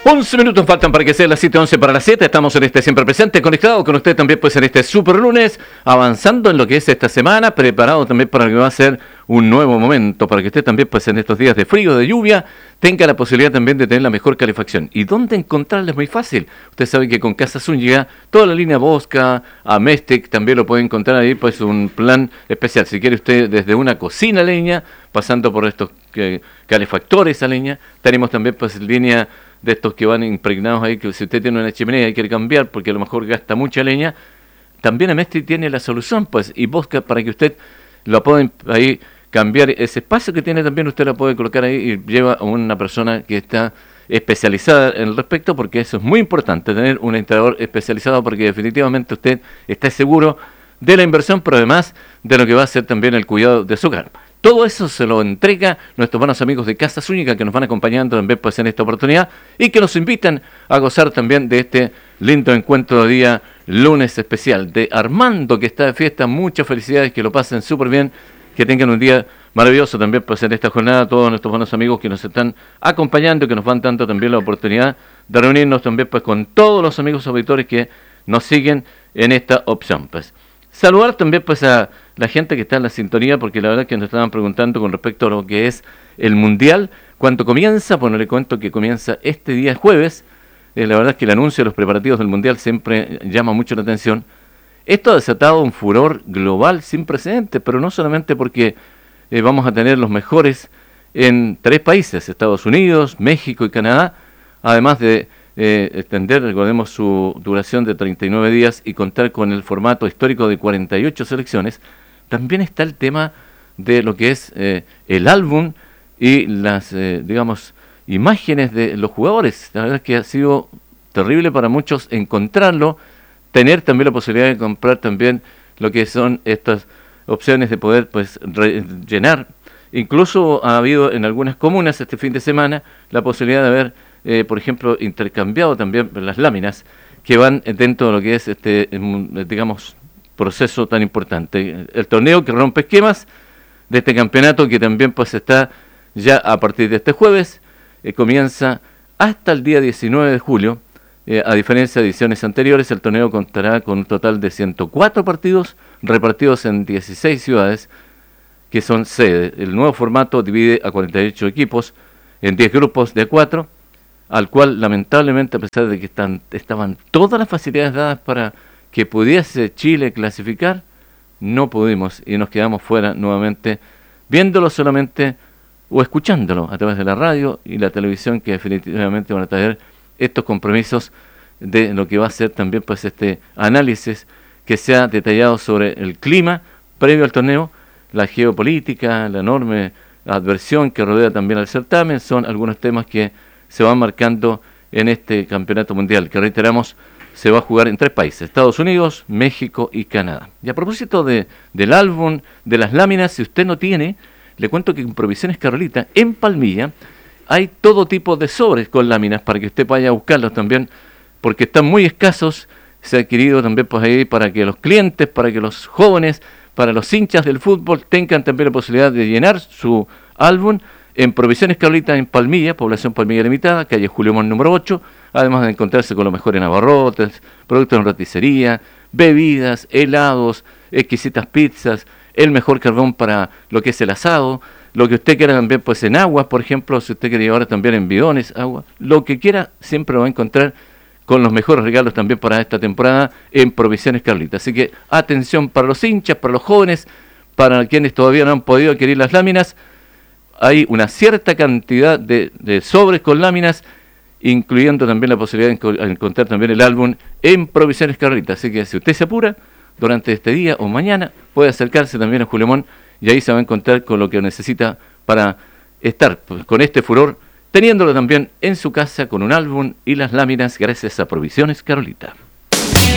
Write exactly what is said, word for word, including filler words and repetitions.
once minutos faltan para que sea las siete once para las siete. Estamos en este Siempre Presente, conectado con usted también pues en este super lunes, avanzando en lo que es esta semana, preparado también para lo que va a ser un nuevo momento, para que usted también pues en estos días de frío, de lluvia, tenga la posibilidad también de tener la mejor calefacción. ¿Y dónde encontrarla? Es muy fácil. Usted sabe que con Casa Zúñiga, toda la línea Bosca, Amestec, también lo puede encontrar ahí, pues un plan especial. Si quiere usted desde una cocina a leña, pasando por estos eh, calefactores a leña, tenemos también pues línea de estos que van impregnados ahí, que si usted tiene una chimenea y quiere cambiar porque a lo mejor gasta mucha leña, también Amestec tiene la solución, pues, y Bosca para que usted lo pueda ahí cambiar ese espacio que tiene también, usted lo puede colocar ahí y lleva a una persona que está especializada en el respecto, porque eso es muy importante, tener un instalador especializado, porque definitivamente usted esté seguro de la inversión, pero además de lo que va a ser también el cuidado de su hogar. Todo eso se lo entrega nuestros buenos amigos de Casa Zúñiga, que nos van acompañando también pues, en esta oportunidad y que nos invitan a gozar también de este lindo encuentro de día lunes especial de Armando, que está de fiesta. Muchas felicidades, que lo pasen súper bien, que tengan un día maravilloso también pues, en esta jornada. Todos nuestros buenos amigos que nos están acompañando, que nos van dando también la oportunidad de reunirnos también pues, con todos los amigos auditores que nos siguen en esta opción. Pues. Saludar también pues a la gente que está en la sintonía, porque la verdad es que nos estaban preguntando con respecto a lo que es el Mundial, ¿cuándo comienza? Bueno, le cuento que comienza este día jueves. Eh, la verdad es que el anuncio de los preparativos del Mundial siempre llama mucho la atención. Esto ha desatado un furor global sin precedentes, pero no solamente porque eh, vamos a tener los mejores en tres países, Estados Unidos, México y Canadá, además de Eh, extender, recordemos, su duración de treinta y nueve días y contar con el formato histórico de cuarenta y ocho selecciones. También está el tema de lo que es eh, el álbum y las, eh, digamos, imágenes de los jugadores. La verdad es que ha sido terrible para muchos encontrarlo, tener también la posibilidad de comprar también lo que son estas opciones de poder pues rellenar. Incluso ha habido en algunas comunas este fin de semana la posibilidad de ver Eh, por ejemplo, intercambiado también las láminas que van dentro de lo que es este, digamos, proceso tan importante. El torneo que rompe esquemas de este campeonato, que también pues está ya a partir de este jueves, eh, comienza hasta el día diecinueve de julio. Eh, a diferencia de ediciones anteriores, el torneo contará con un total de ciento cuatro partidos repartidos en dieciséis ciudades que son sede. El nuevo formato divide a cuarenta y ocho equipos en diez grupos de cuatro, al cual lamentablemente, a pesar de que están, estaban todas las facilidades dadas para que pudiese Chile clasificar, no pudimos y nos quedamos fuera nuevamente, viéndolo solamente o escuchándolo a través de la radio y la televisión, que definitivamente van a traer estos compromisos de lo que va a ser también pues este análisis que sea detallado sobre el clima previo al torneo, la geopolítica, la enorme adversión que rodea también al certamen. Son algunos temas que se van marcando en este campeonato mundial, que reiteramos, se va a jugar en tres países, Estados Unidos, México y Canadá. Y a propósito de, del álbum, de las láminas, si usted no tiene, le cuento que en Provisiones Carolita, en Palmilla, hay todo tipo de sobres con láminas para que usted vaya a buscarlos también, porque están muy escasos. Se ha adquirido también pues ahí para que los clientes, para que los jóvenes, para los hinchas del fútbol tengan también la posibilidad de llenar su álbum en Provisiones Carolita, en Palmilla, población Palmilla Limitada, calle Julio Mon número ocho, además de encontrarse con lo mejor en abarrotes, productos en roticería, bebidas, helados, exquisitas pizzas, el mejor carbón para lo que es el asado, lo que usted quiera también pues en aguas, por ejemplo, si usted quiere llevar también en bidones, agua, lo que quiera, siempre lo va a encontrar con los mejores regalos también para esta temporada en Provisiones Carolita. Así que atención para los hinchas, para los jóvenes, para quienes todavía no han podido adquirir las láminas. Hay una cierta cantidad de, de sobres con láminas, incluyendo también la posibilidad de encontrar también el álbum en Provisiones Carolita. Así que si usted se apura, durante este día o mañana, puede acercarse también a Julio Mon y ahí se va a encontrar con lo que necesita para estar pues, con este furor, teniéndolo también en su casa con un álbum y las láminas gracias a Provisiones Carolita.